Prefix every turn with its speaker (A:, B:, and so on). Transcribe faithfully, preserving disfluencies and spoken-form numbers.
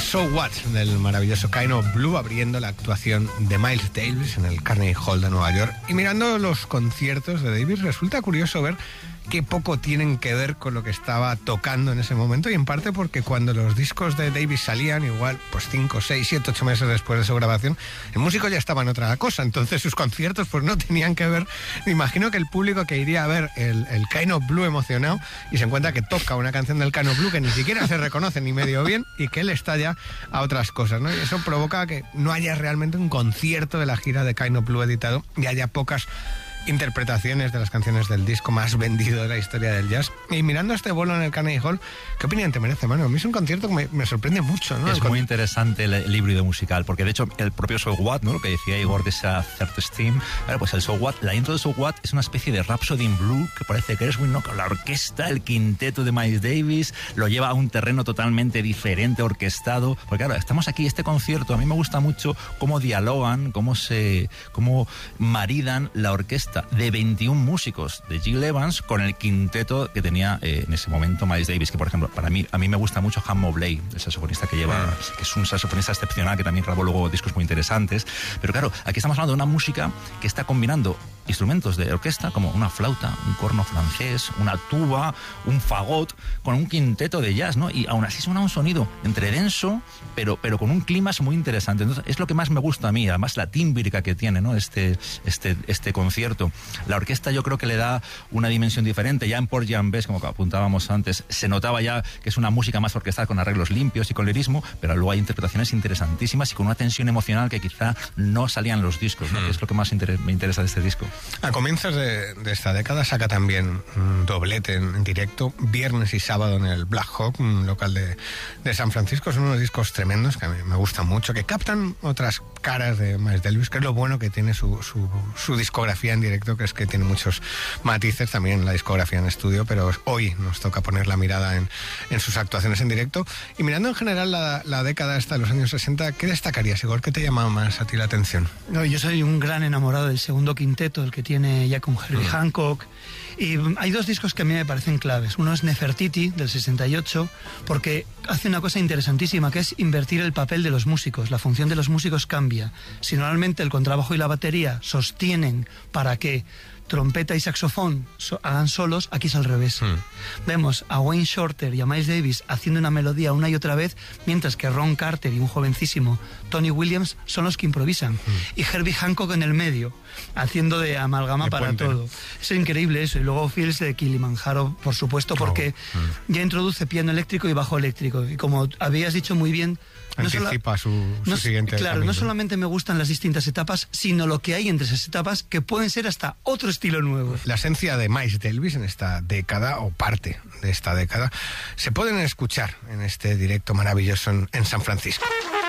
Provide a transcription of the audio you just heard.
A: So What del maravilloso Kind of Blue, abriendo la actuación de Miles Davis en el Carnegie Hall de Nueva York. Y mirando los conciertos de Davis, resulta curioso ver qué poco tienen que ver con lo que estaba tocando en ese momento, y en parte porque cuando los discos de Davis salían, igual pues cinco, seis, siete, ocho meses después de su grabación, el músico ya estaba en otra cosa, entonces sus conciertos pues no tenían que ver. Me imagino que el público que iría a ver el, el Kind of Blue emocionado y se encuentra que toca una canción del Kind of Blue que ni siquiera se reconoce ni medio bien y que él está ya a otras cosas, ¿no? Y eso provoca que no haya realmente un concierto de la gira de Kind of Blue editado y haya pocas interpretaciones de las canciones del disco más vendido de la historia del jazz. Y mirando este bolo en el Carnegie Hall, ¿qué opinión te merece, Manu? A mí es un concierto que me, me sorprende mucho, ¿no?
B: Es
A: el
B: muy interesante el, el híbrido musical, porque de hecho el propio So What, ¿no? Lo que decía Igor de esa Third Stream, claro, pues el So What, la intro de So What es una especie de Rhapsody in Blue que parece que es muy, ¿no? Con la orquesta, el quinteto de Miles Davis, lo lleva a un terreno totalmente diferente, orquestado, porque claro, estamos aquí, este concierto, a mí me gusta mucho cómo dialogan, cómo se, cómo maridan la orquesta de veintiún músicos de Gil Evans con el quinteto que tenía eh, en ese momento Miles Davis, que por ejemplo, para mí, a mí me gusta mucho Ham Mobley, el saxofonista que lleva, que es un saxofonista excepcional, que también grabó luego discos muy interesantes, pero claro, aquí estamos hablando de una música que está combinando instrumentos de orquesta como una flauta, un corno francés, una tuba, un fagot, con un quinteto de jazz, ¿no? Y aún así suena un sonido entre denso, pero, pero con un clima muy interesante. Entonces, es lo que más me gusta a mí, además la tímbrica que tiene, ¿no? Este, este, este concierto. La orquesta yo creo que le da una dimensión diferente. Ya en Porgy and Bess, como apuntábamos antes, se notaba ya que es una música más orquestal con arreglos limpios y con lirismo, pero luego hay interpretaciones interesantísimas y con una tensión emocional que quizá no salían en los discos, ¿no? Mm. Que es lo que más inter- me interesa de este disco.
A: A comienzos de, de esta década saca también un doblete en, en directo, viernes y sábado en el Black Hawk, un local de, de San Francisco. Son unos discos tremendos que a mí me gustan mucho, que captan otras caras de Miles Davis, que es lo bueno que tiene su, su, su discografía en directo, que es que tiene muchos matices, también la discografía en estudio, pero hoy nos toca poner la mirada en, en sus actuaciones en directo. Y mirando en general la, la década esta de los años sesenta, ¿qué destacarías, Igor? ¿Qué te llama más a ti la atención?
C: No, yo soy un gran enamorado del segundo quinteto, el que tiene ya con Herbie mm. Hancock. Y hay dos discos que a mí me parecen claves. Uno es Nefertiti, del sesenta y ocho, porque hace una cosa interesantísima, que es invertir el papel de los músicos. La función de los músicos cambia. Si normalmente el contrabajo y la batería sostienen para que trompeta y saxofón so, hagan solos, aquí es al revés. Mm. Vemos a Wayne Shorter y a Miles Davis haciendo una melodía una y otra vez, mientras que Ron Carter y un jovencísimo Tony Williams son los que improvisan. Mm. Y Herbie Hancock en el medio, haciendo de amalgama de para puente. Todo. Es increíble eso. Y luego Fields de Kilimanjaro, por supuesto, porque oh. mm. ya introduce piano eléctrico y bajo eléctrico. Y como habías dicho muy bien,
A: no anticipa sola, su, su
C: no,
A: siguiente
C: Claro,
A: camino.
C: No solamente me gustan las distintas etapas, sino lo que hay entre esas etapas, que pueden ser hasta otro estilo nuevo.
A: La esencia de Miles Davis en esta década, o parte de esta década, se pueden escuchar en este directo maravilloso en, en San Francisco.